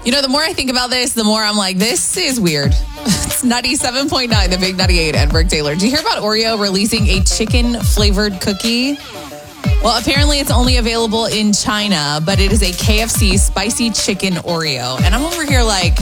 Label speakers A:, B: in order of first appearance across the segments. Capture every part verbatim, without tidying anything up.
A: You know, the more I think about this, the more I'm like, this is weird. It's Nutty seven point nine, the Big Nutty eight, and Rick Taylor. Did you hear about Oreo releasing a chicken-flavored cookie? Well, apparently it's only available in China, but it is a K F C spicy chicken Oreo. And I'm over here like,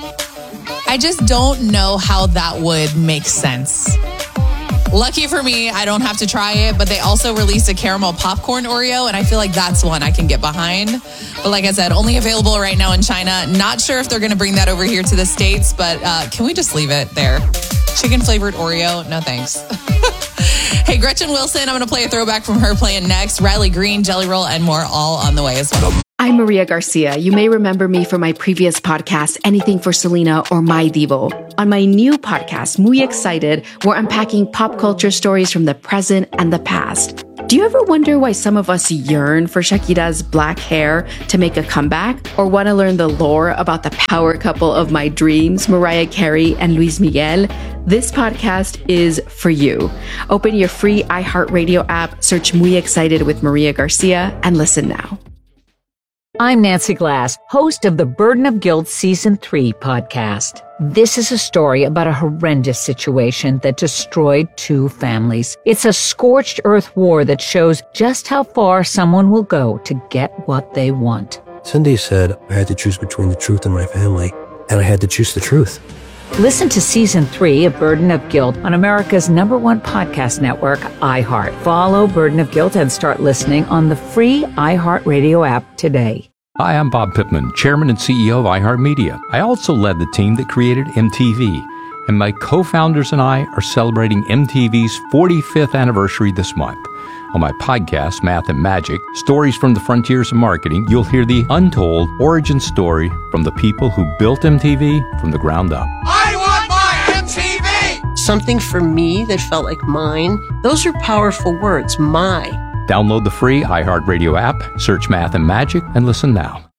A: I just don't know how that would make sense. Lucky for me, I don't have to try it, but they also released a caramel popcorn Oreo, and I feel like that's one I can get behind. But like I said, only available right now in China. Not sure if they're going to bring that over here to the States, but uh, can we just leave it there? Chicken-flavored Oreo? No thanks. Hey, Gretchen Wilson, I'm going to play a throwback from her playing next. Riley Green, Jelly Roll, and more all on the way as well.
B: I'm Maria Garcia. You may remember me from my previous podcast, Anything for Selena or My Divo. On my new podcast, Muy Excited, we're unpacking pop culture stories from the present and the past. Do you ever wonder why some of us yearn for Shakira's black hair to make a comeback? Or want to learn the lore about the power couple of my dreams, Mariah Carey and Luis Miguel? This podcast is for you. Open your free iHeartRadio app, search Muy Excited with Maria Garcia, and listen now.
C: I'm Nancy Glass, host of the Burden of Guilt Season three podcast. This is a story about a horrendous situation that destroyed two families. It's a scorched earth war that shows just how far someone will go to get what they want.
D: Cindy said I had to choose between the truth and my family, and I had to choose the truth.
C: Listen to Season three of Burden of Guilt on America's number one podcast network, iHeart. Follow Burden of Guilt and start listening on the free iHeartRadio app today.
E: Hi, I'm Bob Pittman, Chairman and C E O of iHeartMedia. I also led the team that created M T V, and my co-founders and I are celebrating M T V's forty-fifth anniversary this month. On my podcast, Math and Magic, Stories from the Frontiers of Marketing, you'll hear the untold origin story from the people who built M T V from the ground up.
F: I want my M T V!
G: Something for me that felt like mine. Those are powerful words, my.
E: Download the free iHeartRadio app, search Math and Magic, and listen now.